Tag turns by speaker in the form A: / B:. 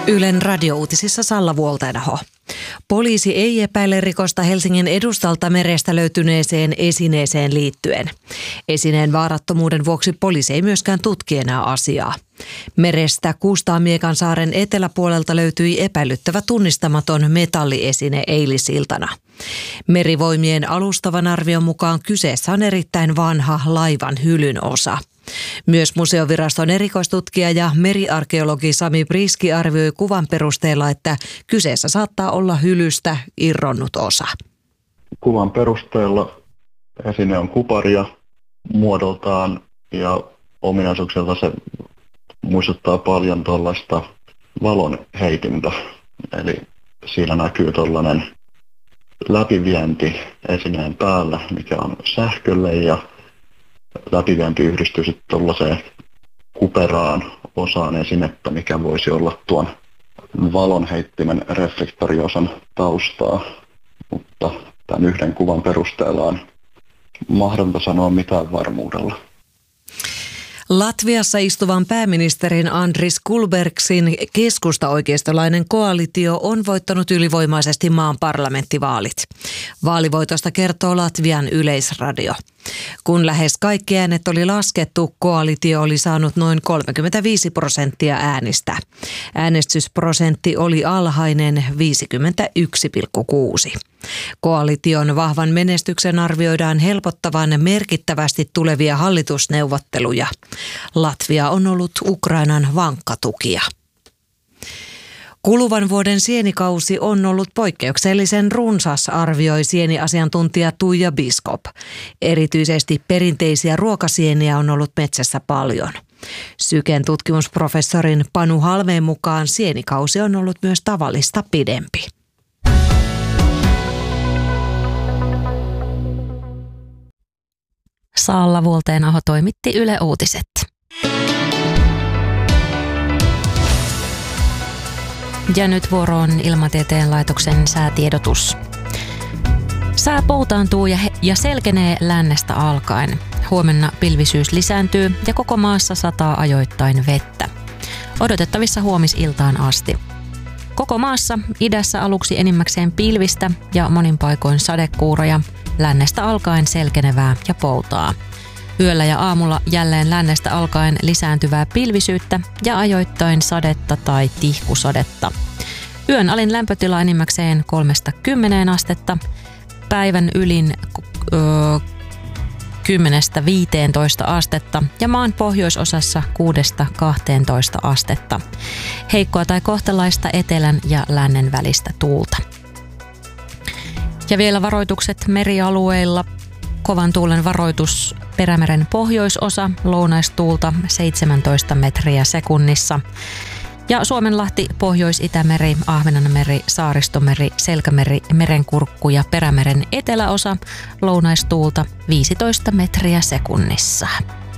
A: Ylen radiouutisissa Salla Vuoltenaho. Poliisi ei epäile rikosta Helsingin edustalta merestä löytyneeseen esineeseen liittyen. Esineen vaarattomuuden vuoksi poliisi ei myöskään tutki enää asiaa. Merestä Kuustaamiekansaaren eteläpuolelta löytyi epäilyttävä tunnistamaton metalliesine eilisiltana. Merivoimien alustavan arvion mukaan kyseessä on erittäin vanha laivan hylyn osa. Myös museoviraston erikoistutkija ja meriarkeologi Sami Priski arvioi kuvan perusteella, että kyseessä saattaa olla hylystä irronnut osa.
B: Kuvan perusteella esine on kuparia muodoltaan ja ominaisuuksilta se muistuttaa paljon tuollaista valonheitintä. Eli siinä näkyy tuollainen läpivienti esineen päällä, mikä on sähkölle ja läpivienti yhdistyy sitten tuollaiseen kuperaan osaan esinettä, mikä voisi olla tuon valonheittimen reflektoriosan taustaa. Mutta tämän yhden kuvan perusteella on mahdotonta sanoa mitään varmuudella.
A: Latviassa istuvan pääministerin Andris Kulbergsin keskusta-oikeistolainen koalitio on voittanut ylivoimaisesti maan parlamenttivaalit. Vaalivoitosta kertoo Latvian Yleisradio. Kun lähes kaikki äänet oli laskettu, koalitio oli saanut noin 35% äänistä. Äänestysprosentti oli alhainen 51,6. Koalition vahvan menestyksen arvioidaan helpottavan merkittävästi tulevia hallitusneuvotteluja. Latvia on ollut Ukrainan vankka tukija. Kuluvan vuoden sienikausi on ollut poikkeuksellisen runsas, arvioi sieniasiantuntija Tuija Biskop. Erityisesti perinteisiä ruokasieniä on ollut metsässä paljon. Syken tutkimusprofessorin Panu Halmeen mukaan sienikausi on ollut myös tavallista pidempi.
C: Salla Vuoltenaho toimitti Yle Uutiset. Ja nyt vuoroon Ilmatieteen laitoksen säätiedotus. Sää poutaantuu ja selkenee lännestä alkaen. Huomenna pilvisyys lisääntyy ja koko maassa sataa ajoittain vettä. Odotettavissa huomisiltaan asti. Koko maassa idässä aluksi enimmäkseen pilvistä ja monin paikoin sadekuuroja, lännestä alkaen selkenevää ja poutaa. Yöllä ja aamulla jälleen lännestä alkaen lisääntyvää pilvisyyttä ja ajoittain sadetta tai tihkusadetta. Yön alin lämpötila enimmäkseen 3–10 astetta, päivän ylin 10–15 astetta ja maan pohjoisosassa 6–12 astetta. Heikkoa tai kohtalaista etelän ja lännen välistä tuulta. Ja vielä varoitukset merialueilla. Kovan tuulen varoitus Perämeren pohjoisosa, lounaistuulta 17 metriä sekunnissa. Ja Suomenlahti, Pohjois-Itämeri, Ahvenanmeri, Saaristomeri, Selkämeri, Merenkurkku ja Perämeren eteläosa, lounaistuulta 15 metriä sekunnissa.